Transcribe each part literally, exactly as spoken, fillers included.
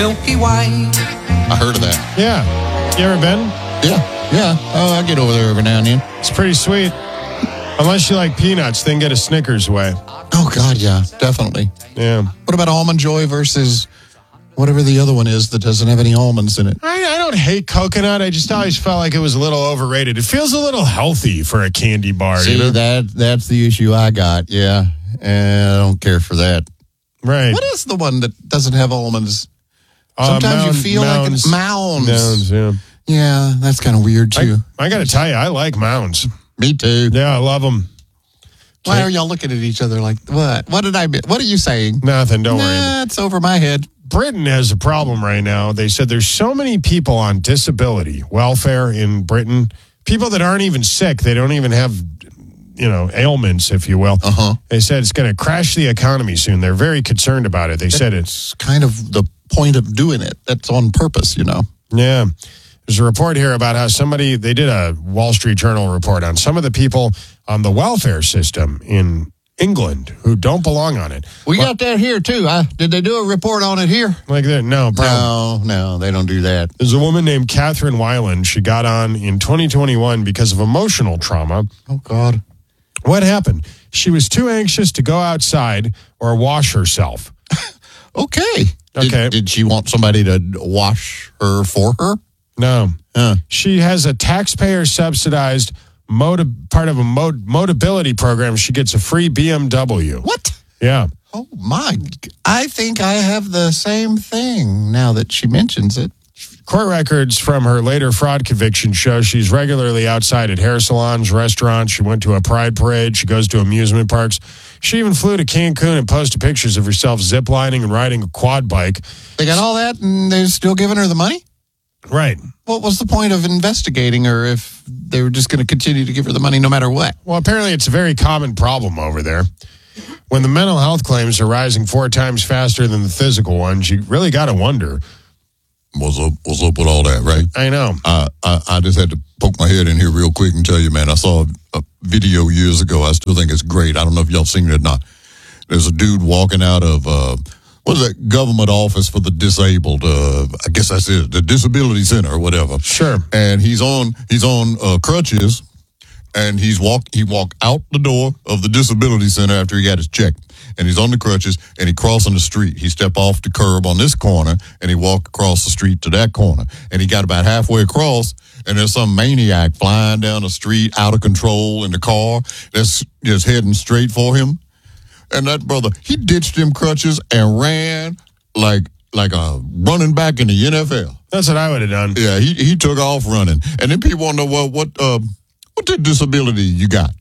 Milky Way. I heard of that. Yeah. You ever been? Yeah, yeah. Oh, I get over there every now and then. It's pretty sweet. Unless you like peanuts, then get a Snickers way. Oh, God, yeah, definitely. Yeah. What about Almond Joy versus whatever the other one is that doesn't have any almonds in it? I, I don't hate coconut. I just always felt like it was a little overrated. It feels a little healthy for a candy bar. See, you know? that that's the issue I got, yeah. And I don't care for that. Right. What is the one that doesn't have almonds? Uh, Sometimes mound, you feel mounds, like it, mounds. Mounds, yeah. Yeah, that's kind of weird, too. I, I got to tell you, I like mounds. Me too. Yeah, I love them. Why are y'all looking at each other like, what? What did I miss? What are you saying? Nothing, don't nah, worry. it's over my head. Britain has a problem right now. They said there's so many people on disability welfare in Britain, people that aren't even sick. They don't even have, you know, ailments, if you will. Uh-huh. They said it's going to crash the economy soon. They're very concerned about it. They That's said it's kind of the point of doing it. That's on purpose, you know. Yeah. There's a report here about how somebody, they did a Wall Street Journal report on some of the people on the welfare system in England who don't belong on it. We well, got that here, too. I, did they do a report on it here? Like that? No, No, no, they don't do that. There's a woman named Catherine Weiland. She got on in twenty twenty-one because of emotional trauma. Oh, God. What happened? She was too anxious to go outside or wash herself. Okay. Okay. Did, did she want somebody to wash her for her? No. Huh. She has a taxpayer-subsidized moti- part of a mod- Motability program. She gets a free B M W. What? Yeah. Oh, my. I think I have the same thing now that she mentions it. Court records from her later fraud conviction show she's regularly outside at hair salons, restaurants. She went to a pride parade. She goes to amusement parks. She even flew to Cancun and posted pictures of herself ziplining and riding a quad bike. They got all that and they're still giving her the money? Right. What was the point of investigating her if they were just going to continue to give her the money no matter what? Well, apparently it's a very common problem over there. When the mental health claims are rising four times faster than the physical ones, you really got to wonder. What's up, what's up with all that, right? I know. I, I, I just had to poke my head in here real quick and tell you, man, I saw a, a video years ago. I still think it's great. I don't know if y'all seen it or not. There's a dude walking out of, uh, what is that, government office for the disabled? Uh, I guess that's it, the disability center or whatever. Sure. And he's on, he's on uh, crutches, and he's walk, he walked out the door of the disability center after he got his check. And he's on the crutches, and he crossing the street. He stepped off the curb on this corner, and he walked across the street to that corner. And he got about halfway across, and there's some maniac flying down the street, out of control in the car, that's just heading straight for him. And that brother, he ditched them crutches and ran like like a running back in the N F L. That's what I would have done. Yeah, he he took off running. And then people want to know, well, what uh, what the disability you got?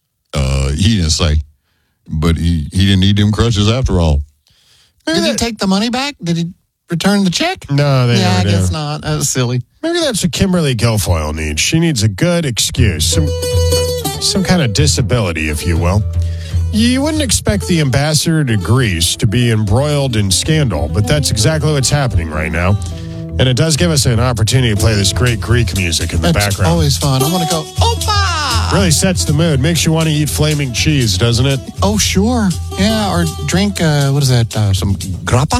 Uh, he didn't say. But he, he didn't need them crutches after all. Did he take the money back? Did he return the check? No, they Yeah, I never guess do. not. That was silly. Maybe that's what Kimberly Guilfoyle needs. She needs a good excuse, some some kind of disability, if you will. You wouldn't expect the ambassador to Greece to be embroiled in scandal, but that's exactly what's happening right now. And it does give us an opportunity to play this great Greek music in the That's background. always fun. I want to go, Opa! Really sets the mood. Makes you want to eat flaming cheese, doesn't it? Oh, sure. Yeah, or drink, uh, what is that, uh, some grappa?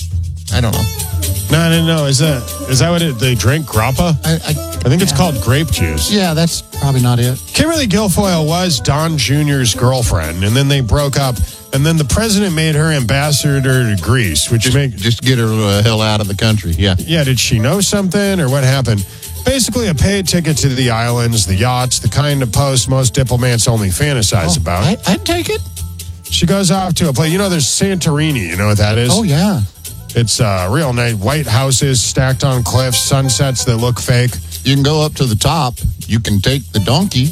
I don't know. No, no, no. Is that is that what it, they drink? Grappa? I, I, I think it's yeah. called grape juice. Yeah, that's probably not it. Kimberly Guilfoyle was Don Junior's girlfriend, and then they broke up, and then the president made her ambassador to Greece, which Just, make just get her the hell out of the country, yeah. yeah, did she know something, or what happened? Basically, a paid ticket to the islands, the yachts, the kind of post most diplomats only fantasize Oh, about. I, I'd take it. She goes off to a place. You know, there's Santorini. You know what that is? Oh, yeah. It's uh, real nice. White houses stacked on cliffs, sunsets that look fake. You can go up to the top. You can take the donkey,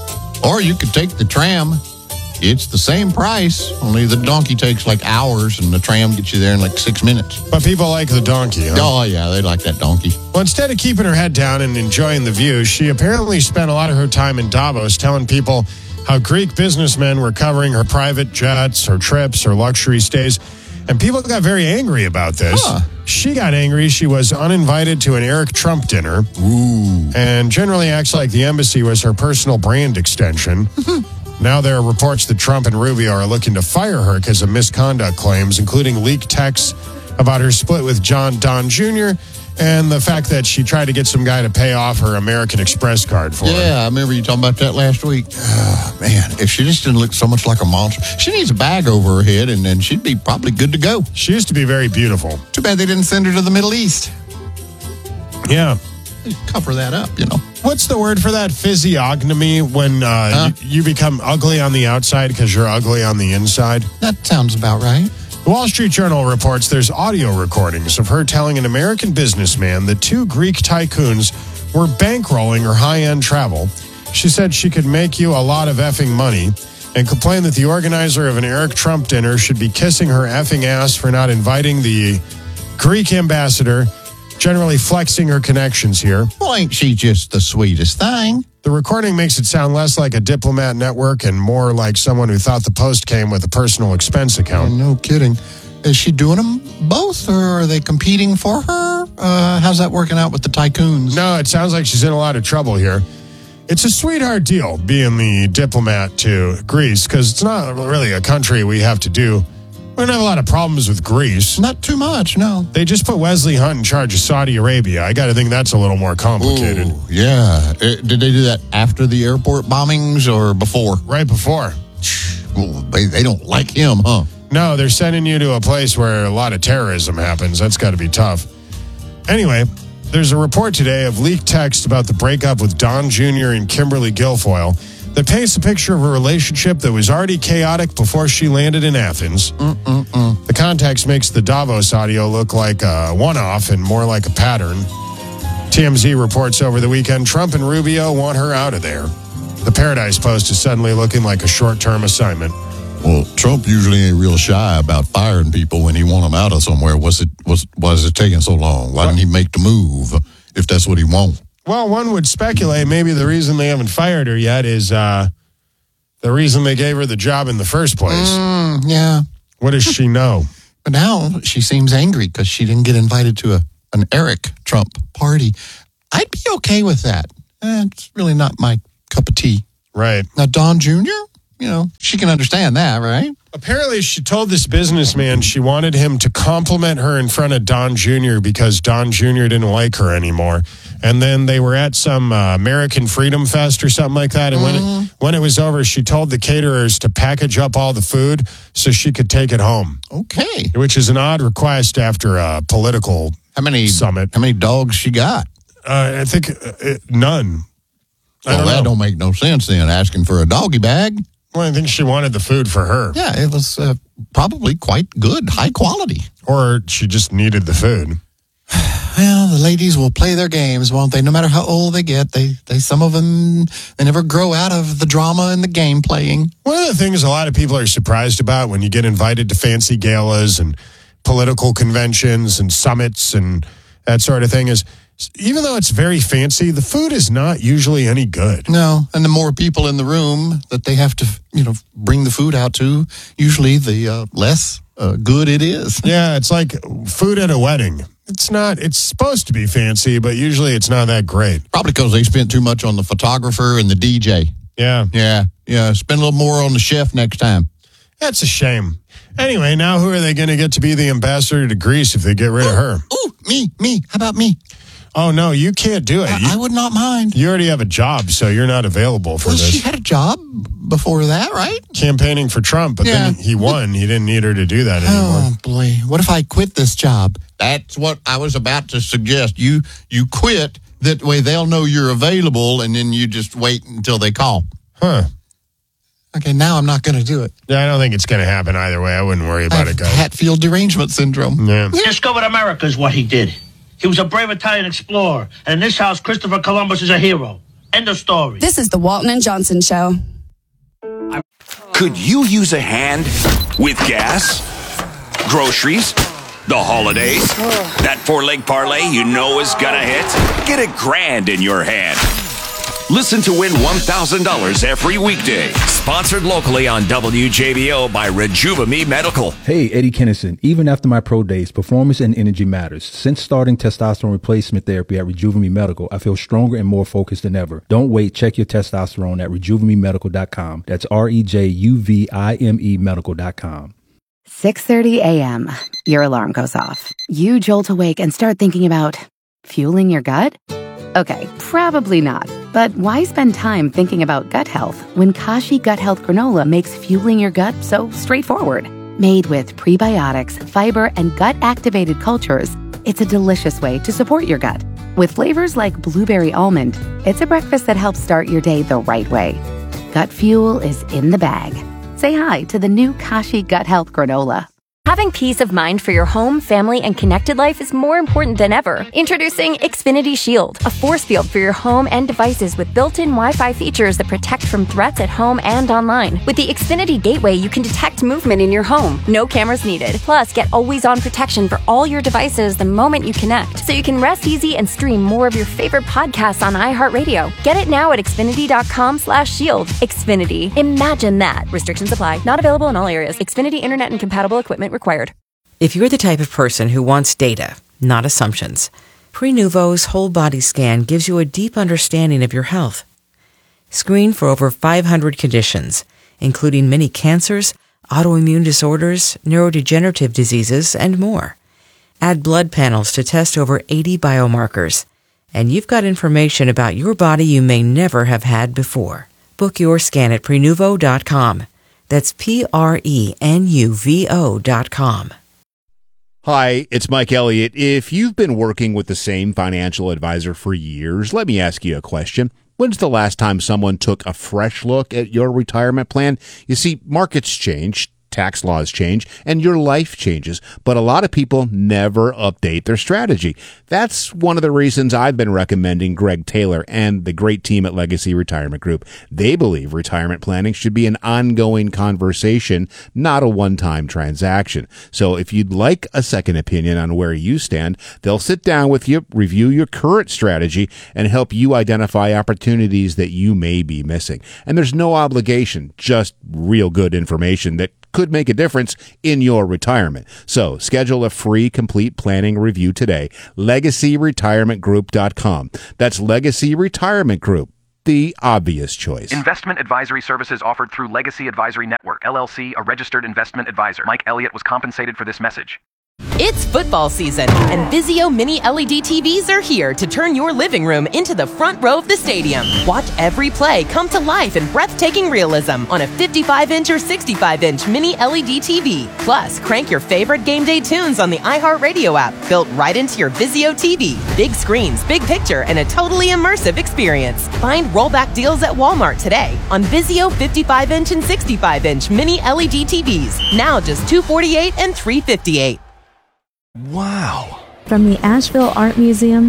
or you could take the tram. It's the same price, only the donkey takes like hours, and the tram gets you there in like six minutes. But people like the donkey, huh? Oh, yeah, they like that donkey. Well, instead of keeping her head down and enjoying the view, she apparently spent a lot of her time in Davos telling people how Greek businessmen were covering her private jets, her trips, her luxury stays. And people got very angry about this. Huh. She got angry. She was uninvited to an Eric Trump dinner. Ooh. And generally acts like the embassy was her personal brand extension. Now there are reports that Trump and Rubio are looking to fire her because of misconduct claims, including leaked texts about her split with John Don Junior and the fact that she tried to get some guy to pay off her American Express card for her. Yeah, I remember you talking about that last week. Oh, man, if she just didn't look so much like a monster. She needs a bag over her head, and then she'd be probably good to go. She used to be very beautiful. Too bad they didn't send her to the Middle East. Yeah. Cover that up, you know. What's the word for that? Physiognomy, when uh, Huh? you, you become ugly on the outside because you're ugly on the inside? That sounds about right. The Wall Street Journal reports there's audio recordings of her telling an American businessman that two Greek tycoons were bankrolling her high-end travel. She said she could make you a lot of effing money and complained that the organizer of an Eric Trump dinner should be kissing her effing ass for not inviting the Greek ambassador, generally flexing her connections here. Well, ain't she just the sweetest thing? The recording makes it sound less like a diplomat network and more like someone who thought the post came with a personal expense account. No kidding. Is she doing them both, or are they competing for her? Uh, how's that working out with the tycoons? No, it sounds like she's in a lot of trouble here. It's a sweetheart deal being the diplomat to Greece because it's not really a country we have to do. We don't have a lot of problems with Greece. Not too much, no. They just put Wesley Hunt in charge of Saudi Arabia. I got to think that's a little more complicated. Ooh, yeah. Uh, did they do that after the airport bombings or before? Right before. Well, they, they don't like him, huh? No, they're sending you to a place where a lot of terrorism happens. That's got to be tough. Anyway, there's a report today of leaked text about the breakup with Don Junior and Kimberly Guilfoyle that paints a picture of a relationship that was already chaotic before she landed in Athens. Mm-mm-mm. The context makes the Davos audio look like a one-off and more like a pattern. T M Z reports over the weekend Trump and Rubio want her out of there. The Paradise Post is suddenly looking like a short-term assignment. Well, Trump usually ain't real shy about firing people when he want them out of somewhere. What's it? Was why is it taking so long? Why didn't he make the move if that's what he wants? Well, one would speculate maybe the reason they haven't fired her yet is uh, the reason they gave her the job in the first place. Mm, yeah. What does she know? But now she seems angry because she didn't get invited to a an Eric Trump party. I'd be okay with that. Eh, it's really not my cup of tea. Right. Now, Don Junior, you know, she can understand that, right? Apparently, she told this businessman she wanted him to compliment her in front of Don Junior because Don Junior didn't like her anymore. And then they were at some uh, American Freedom Fest or something like that. And Mm-hmm. when it, when it was over, she told the caterers to package up all the food so she could take it home, Okay. which is an odd request after a political How many summit. How many dogs she got? Uh, I think uh, none. I Well, don't that know. don't make no sense then, asking for a doggy bag. Well, I think she wanted the food for her. Yeah, it was uh, probably quite good, high quality. Or she just needed the food. Well, the ladies will play their games, won't they? No matter how old they get, they, they some of them, they never grow out of the drama and the game playing. One of the things a lot of people are surprised about when you get invited to fancy galas and political conventions and summits and that sort of thing is, even though it's very fancy, the food is not usually any good. No, and the more people in the room that they have to, you know, bring the food out to, usually the uh, less uh, good it is. Yeah, it's like food at a wedding. It's not, it's supposed to be fancy, but usually it's not that great. Probably because they spent too much on the photographer and the D J. Yeah. Yeah, yeah, spend a little more on the chef next time. That's a shame. Anyway, now who are they going to get to be the ambassador to Greece if they get rid of her? Ooh, me, me, how about me? Oh, no, you can't do it. I, You, I would not mind. you already have a job, so you're not available for Well, this. she had a job before that, right? Campaigning for Trump, but Yeah. then he won. He didn't need her to do that anymore. Oh, boy. What if I quit this job? That's what I was about to suggest. You you quit. That way they'll know you're available, and then you just wait until they call. Huh. Okay, now I'm not going to do it. Yeah, I don't think it's going to happen either way. I wouldn't worry I about have it, guys. Hatfield derangement syndrome. Yeah. Discovered America is what he did. He was a brave Italian explorer. And in this house, Christopher Columbus is a hero. End of story. This is the Walton and Johnson Show. Could you use a hand with gas, groceries, the holidays? That four-leg parlay you know is gonna hit? Get a grand in your hand. Listen to win one thousand dollars every weekday. Sponsored locally on W J B O by Rejuvame Medical. Hey, Eddie Kennison. Even after my pro days, performance and energy matters. Since starting testosterone replacement therapy at Rejuvame Medical, I feel stronger and more focused than ever. Don't wait. Check your testosterone at rejuvame medical dot com. That's R E J U V I M E medical dot com. six thirty a.m. Your alarm goes off. You jolt awake and start thinking about fueling your gut? Okay, probably not. But why spend time thinking about gut health when Kashi Gut Health Granola makes fueling your gut so straightforward? Made with prebiotics, fiber, and gut-activated cultures, it's a delicious way to support your gut. With flavors like blueberry almond, it's a breakfast that helps start your day the right way. Gut fuel is in the bag. Say hi to the new Kashi Gut Health Granola. Having peace of mind for your home, family, and connected life is more important than ever. Introducing Xfinity Shield, a force field for your home and devices with built-in Wi-Fi features that protect from threats at home and online. With the Xfinity Gateway, you can detect movement in your home. No cameras needed. Plus, get always-on protection for all your devices the moment you connect, so you can rest easy and stream more of your favorite podcasts on iHeartRadio. Get it now at Xfinity.com slash shield. Xfinity. Imagine that. Restrictions apply. Not available in all areas. Xfinity Internet and compatible equipment required. If you're the type of person who wants data, not assumptions, Prenuvo's whole body scan gives you a deep understanding of your health. Screen for over five hundred conditions, including many cancers, autoimmune disorders, neurodegenerative diseases, and more. Add blood panels to test over eighty biomarkers, and you've got information about your body you may never have had before. Book your scan at Prenuvo dot com. That's P R E N U V O dot com. Hi, it's Mike Elliott. If you've been working with the same financial advisor for years, let me ask you a question. When's the last time someone took a fresh look at your retirement plan? You see, markets change, tax laws change, and your life changes, but a lot of people never update their strategy. That's one of the reasons I've been recommending Greg Taylor and the great team at Legacy Retirement Group. They believe retirement planning should be an ongoing conversation, not a one-time transaction. So if you'd like a second opinion on where you stand, they'll sit down with you, review your current strategy, and help you identify opportunities that you may be missing. And there's no obligation, just real good information that could make a difference in your retirement. So schedule a free complete planning review today. Legacy Retirement Group dot com. That's Legacy Retirement Group, the obvious choice. Investment advisory services offered through Legacy Advisory Network, L L C, a registered investment advisor. Mike Elliott was compensated for this message. It's football season, and Vizio Mini L E D T Vs are here to turn your living room into the front row of the stadium. Watch every play come to life in breathtaking realism on a fifty-five inch or sixty-five inch Mini L E D T V. Plus, crank your favorite game day tunes on the iHeartRadio app, built right into your Vizio T V. Big screens, big picture, and a totally immersive experience. Find rollback deals at Walmart today on Vizio fifty-five inch and sixty-five inch Mini L E D T Vs. Now just two hundred forty-eight dollars and three hundred fifty-eight dollars. Wow. From the Asheville Art Museum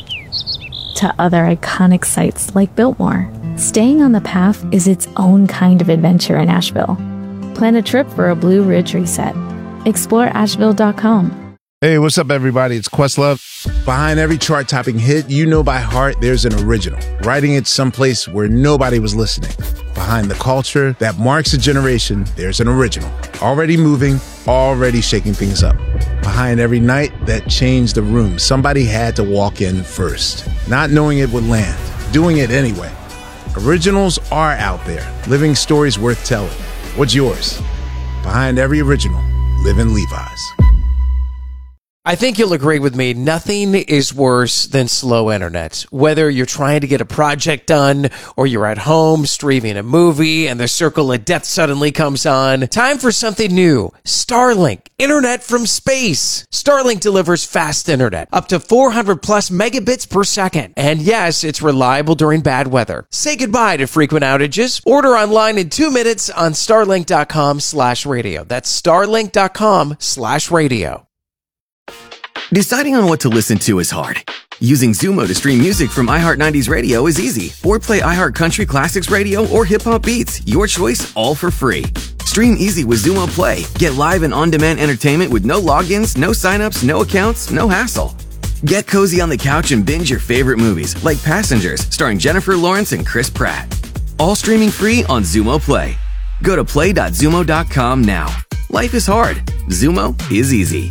to other iconic sites like Biltmore, staying on the path is its own kind of adventure in Asheville. Plan a trip for a Blue Ridge reset. Explore Asheville dot com. Hey, what's up, everybody? It's Questlove. Behind every chart-topping hit you know by heart, there's an original, writing it someplace where nobody was listening. Behind the culture that marks a generation, there's an original, already moving, already shaking things up. Behind every night that changed the room, somebody had to walk in first, not knowing it would land, doing it anyway. Originals are out there, living stories worth telling. What's yours? Behind every original, live in Levi's. I think you'll agree with me, nothing is worse than slow internet. Whether you're trying to get a project done or you're at home streaming a movie and the circle of death suddenly comes on, time for something new. Starlink, internet from space. Starlink delivers fast internet, up to four hundred plus megabits per second. And yes, it's reliable during bad weather. Say goodbye to frequent outages. Order online in two minutes on starlink.com slash radio. That's starlink.com slash radio. Deciding on what to listen to is hard. Using Zumo to stream music from iHeart nineties Radio is easy. Or play iHeart Country Classics Radio or Hip Hop Beats. Your choice, all for free. Stream easy with Zumo Play. Get live and on-demand entertainment with no logins, no signups, no accounts, no hassle. Get cozy on the couch and binge your favorite movies, like Passengers, starring Jennifer Lawrence and Chris Pratt. All streaming free on Zumo Play. Go to play dot zumo dot com now. Life is hard. Zumo is easy.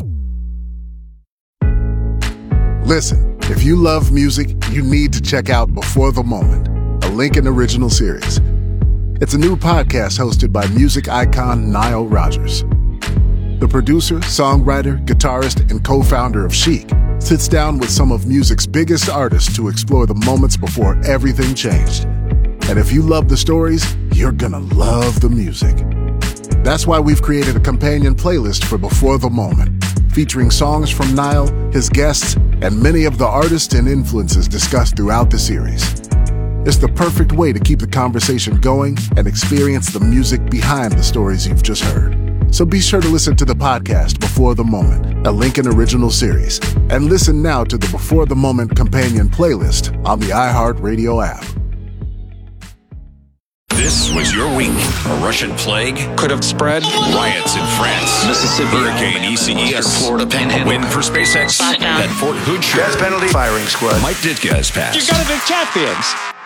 Listen, if you love music, you need to check out Before the Moment, a Lincoln original series. It's a new podcast hosted by music icon Nile Rodgers. The producer, songwriter, guitarist, and co-founder of Chic sits down with some of music's biggest artists to explore the moments before everything changed. And if you love the stories, you're gonna love the music. That's why we've created a companion playlist for Before the Moment, featuring songs from Nile, his guests, and many of the artists and influences discussed throughout the series. It's the perfect way to keep the conversation going and experience the music behind the stories you've just heard. So be sure to listen to the podcast Before the Moment, a Lincoln original series, and listen now to the Before the Moment companion playlist on the iHeartRadio app. This was your week. A Russian plague could have spread. Riots in France. Mississippi. Hurricane E C E S. Florida Panhandle. Win for SpaceX. That Fort Hood show. Death penalty. Firing squad. Mike Ditka has passed. You gotta be champions.